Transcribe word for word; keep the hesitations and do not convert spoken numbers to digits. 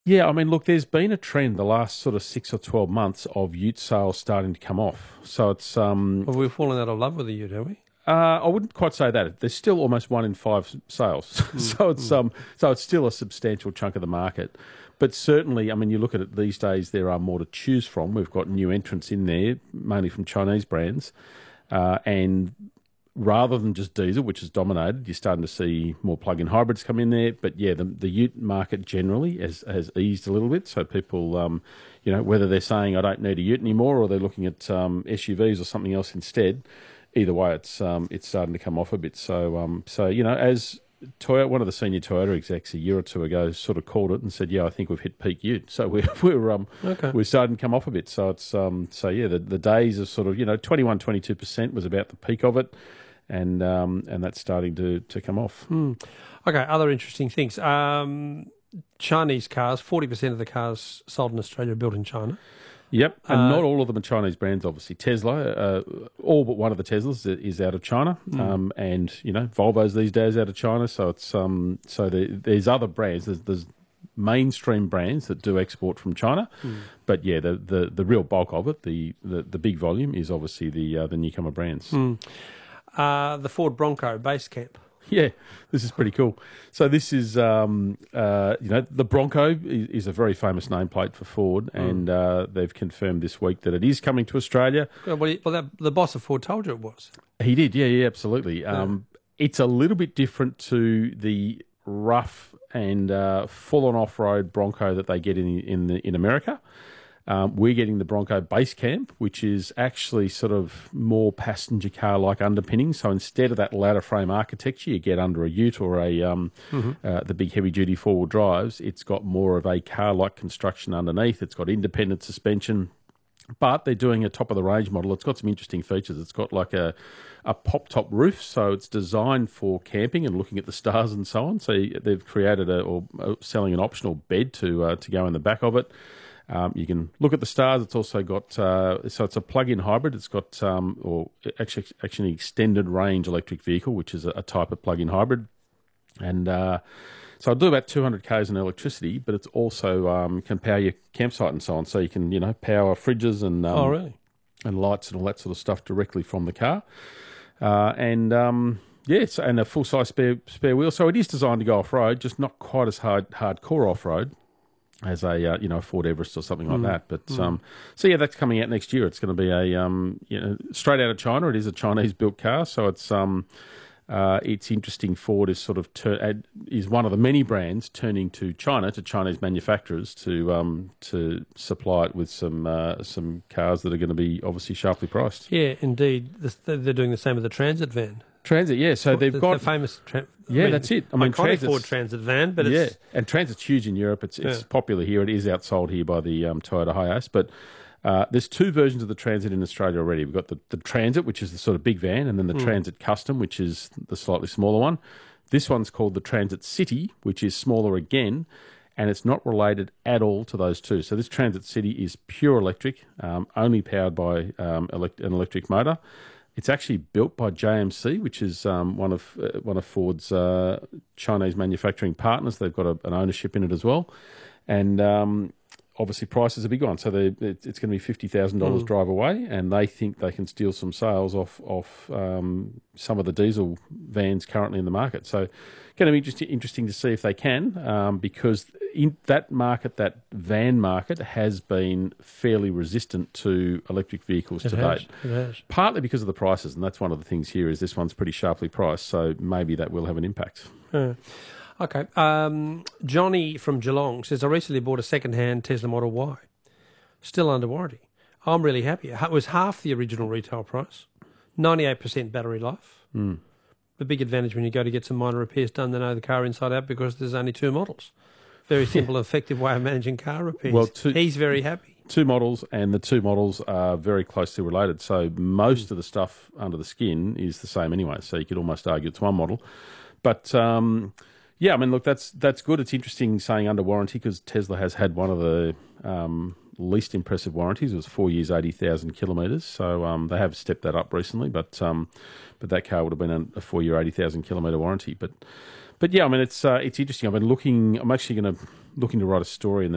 Yeah, I mean, look, there's been a trend the last sort of six or twelve months of ute sales starting to come off. So it's um, Well, we've fallen out of love with the ute, have we? Uh, I wouldn't quite say that. There's still almost one in five sales, Mm, so it's mm. um, so it's still a substantial chunk of the market. But certainly, I mean, you look at it these days, there are more to choose from. We've got new entrants in there, mainly from Chinese brands, uh, and rather than just diesel, which has dominated, you're starting to see more plug-in hybrids come in there. But yeah, the the ute market generally has has eased a little bit. So people, um, you know, whether they're saying I don't need a ute anymore, or they're looking at um, S U Vs or something else instead. Either way, it's um, it's starting to come off a bit. So um, so you know, as Toyota, one of the senior Toyota execs a year or two ago sort of called it and said, "Yeah, I think we've hit peak ute." So we're we're um Okay. we're starting to come off a bit. So it's um so yeah, the the days of sort of you know twenty-one, twenty-two percent was about the peak of it, and um and that's starting to to come off. Mm. Okay, other interesting things. Um, Chinese cars, forty percent of the cars sold in Australia are built in China. Yep, and Uh, not all of them are Chinese brands, obviously. Tesla, uh, all but one of the Teslas is out of China, Mm. um, and you know Volvo's these days out of China. So it's um, so there, there's other brands. There's, there's mainstream brands that do export from China, Mm. but yeah, the, the, the real bulk of it, the, the, the big volume, is obviously the uh, the newcomer brands. Mm. Uh, the Ford Bronco base camp. Yeah, this is pretty cool. So this is, um, uh, you know, the Bronco is, is a very famous nameplate for Ford, Mm. and uh, they've confirmed this week that it is coming to Australia. Well, well, that, the boss of Ford told you it was. He did, yeah, yeah, absolutely. Um, it's a little bit different to the rough and uh, full-on off-road Bronco that they get in in the, in America. Um, we're getting the Bronco Base Camp, which is actually sort of more passenger car-like underpinning. So instead of that ladder frame architecture you get under a ute or a um, Mm-hmm. uh, the big heavy-duty four-wheel drives, it's got more of a car-like construction underneath. It's got independent suspension, but they're doing a top-of-the-range model. It's got some interesting features. It's got like a, a pop-top roof, so it's designed for camping and looking at the stars and so on. So they've created a, or uh, selling an optional bed to uh, to go in the back of it. Um, you can look at the stars. It's also got, uh, so it's a plug-in hybrid. It's got, um, or actually, actually an extended range electric vehicle, which is a, a type of plug-in hybrid. And uh, so I'll do about two hundred kays in electricity, but it's also um, can power your campsite and so on. So you can, you know, power fridges and um, Oh, really? and lights and all that sort of stuff directly from the car. Uh, and um, yes, and a full-size spare spare wheel. So it is designed to go off-road, just not quite as hard hardcore off-road as a uh, you know a Ford Everest or something like Mm. that. But Mm. um, so yeah, that's coming out next year. It's going to be a um, you know straight out of China. It is a Chinese built car, so it's um, uh, it's interesting. Ford is sort of tur- is one of the many brands turning to China, to Chinese manufacturers to um, to supply it with some uh, some cars that are going to be obviously sharply priced. Yeah, indeed. This, they're doing the same with the Transit van. Transit, yeah. So they've the, got the famous. Tra- Yeah, I mean, that's it. I mean, iconic Transit's- Ford Transit van, but yeah, it's and Transit's huge in Europe. It's it's Yeah. popular here. It is outsold here by the um, Toyota Hiace, but uh, there's two versions of the Transit in Australia already. We've got the, the Transit, which is the sort of big van, and then the Mm. Transit Custom, which is the slightly smaller one. This one's called the Transit City, which is smaller again, and it's not related at all to those two. So this Transit City is pure electric, um, only powered by um, elect- an electric motor. It's actually built by J M C, which is um, one of uh, one of Ford's uh, Chinese manufacturing partners. They've got a, an ownership in it as well, and um, obviously price is a big one. So they, it, it's going to be fifty thousand dollars Mm. drive away, and they think they can steal some sales off off um, some of the diesel vans currently in the market. So going to be interesting, interesting to see if they can, um, because in that market, that van market, has been fairly resistant to electric vehicles it to has, date. it has. Partly because of the prices, and that's one of the things here is this one's pretty sharply priced, so maybe that will have an impact. Yeah. Okay. Um, Johnny from Geelong says, I recently bought a second-hand Tesla Model Y, still under warranty. I'm really happy. It was half the original retail price, ninety-eight percent battery life. Mm. The big advantage when you go to get some minor repairs done, they know the car inside out because there's only two models. Very simple, effective way of managing car repairs. Well, two- He's very happy. Two models, and the two models are very closely related. So most of the stuff under the skin is the same anyway. So you could almost argue it's one model. But um, yeah, I mean, look, that's that's good. It's interesting saying under warranty because Tesla has had one of the um, least impressive warranties. It was four years, eighty thousand kilometres. So um, they have stepped that up recently, but um, but that car would have been a four year, eighty thousand kilometre warranty. But but yeah, I mean, it's uh, it's interesting. I've been looking. I'm actually going to looking to write a story in the